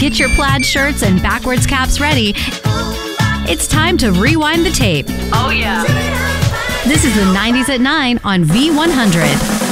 Get your plaid shirts and backwards caps ready. It's time to rewind the tape. Oh, yeah. This is the 90s at 9 on V100.